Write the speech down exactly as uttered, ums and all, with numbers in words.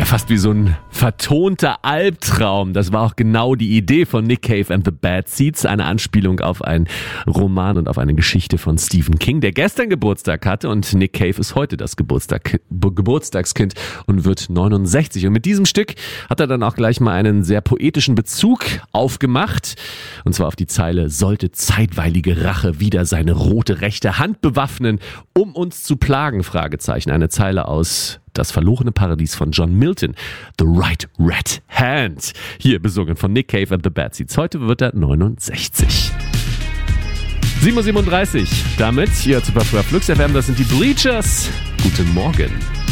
Ja, fast wie so ein vertonter Albtraum. Das war auch genau die Idee von Nick Cave and the Bad Seeds, eine Anspielung auf einen Roman und auf eine Geschichte von Stephen King, der gestern Geburtstag hatte, und Nick Cave ist heute das Geburtstag, Geburtstagskind und wird neunundsechzig. Und mit diesem Stück hat er dann auch gleich mal einen sehr poetischen Bezug aufgemacht, und zwar auf die Zeile: Sollte zeitweilige Rache wieder seine rote rechte Hand bewaffnen, um uns zu plagen? Fragezeichen. Eine Zeile aus Das verlorene Paradies von John Milton. The Right Red Hand. Hier besungen von Nick Cave and the Bad Seeds. Heute wird er neunundsechzig. sieben Uhr siebenunddreißig. Damit hier zu Flux F M. Das sind die Bleachers. Guten Morgen.